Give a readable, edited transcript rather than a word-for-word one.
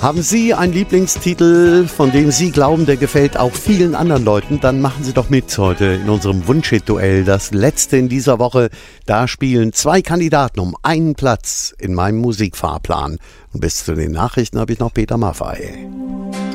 Haben Sie einen Lieblingstitel, von dem Sie glauben, der gefällt auch vielen anderen Leuten? Dann machen Sie doch mit heute in unserem Wunschhit-Duell. Das letzte in dieser Woche. Da spielen 2 Kandidaten um einen Platz in meinem Musikfahrplan. Und bis zu den Nachrichten habe ich noch Peter Maffay.